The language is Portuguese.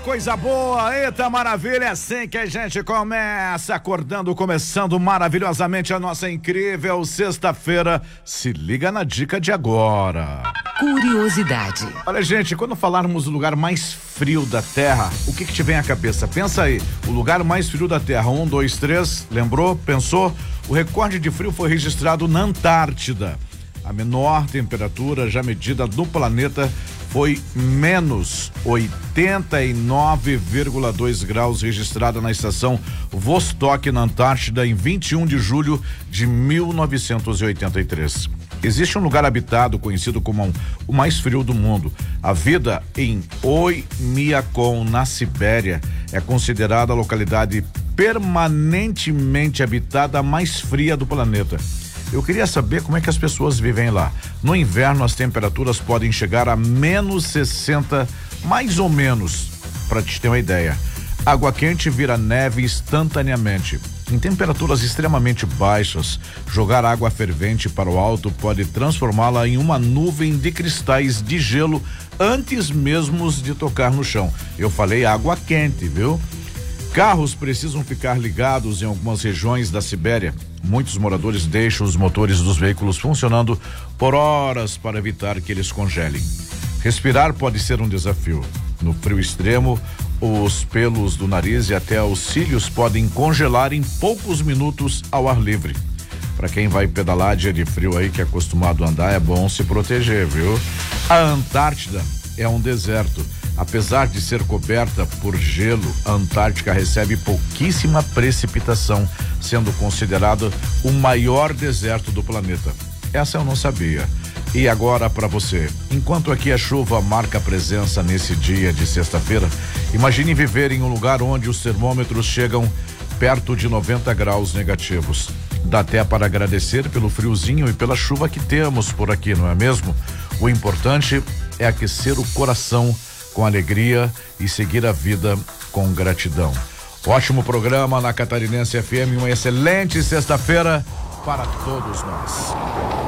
coisa boa, eita maravilha, é assim que a gente começa, acordando, começando maravilhosamente a nossa incrível sexta-feira. Se liga na dica de agora. Curiosidade. Olha, gente, quando falarmos do lugar mais frio da Terra, o que te vem à cabeça? Pensa aí, o lugar mais frio da Terra, 1, 2, 3, lembrou? Pensou? O recorde de frio foi registrado na Antártida. A menor temperatura já medida no planeta foi menos 89,2 graus, registrada na estação Vostok, na Antártida, em 21 de julho de 1983. Existe um lugar habitado conhecido como o mais frio do mundo. A vida em Oymyakon, na Sibéria, é considerada a localidade permanentemente habitada mais fria do planeta. Eu queria saber como é que as pessoas vivem lá. No inverno, as temperaturas podem chegar a menos 60, mais ou menos, para te ter uma ideia. Água quente vira neve instantaneamente. Em temperaturas extremamente baixas, jogar água fervente para o alto pode transformá-la em uma nuvem de cristais de gelo antes mesmo de tocar no chão. Eu falei água quente, viu? Carros precisam ficar ligados em algumas regiões da Sibéria. Muitos moradores deixam os motores dos veículos funcionando por horas para evitar que eles congelem. Respirar pode ser um desafio. No frio extremo, os pelos do nariz e até os cílios podem congelar em poucos minutos ao ar livre. Para quem vai pedalar dia de frio aí, que é acostumado a andar, é bom se proteger, viu? A Antártida é um deserto. Apesar de ser coberta por gelo, a Antártica recebe pouquíssima precipitação, sendo considerada o maior deserto do planeta. Essa eu não sabia. E agora para você, enquanto aqui a chuva marca presença nesse dia de sexta-feira, imagine viver em um lugar onde os termômetros chegam perto de 90 graus negativos. Dá até para agradecer pelo friozinho e pela chuva que temos por aqui, não é mesmo? O importante é aquecer o coração com alegria e seguir a vida com gratidão. Ótimo programa na Catarinense FM, uma excelente sexta-feira para todos nós.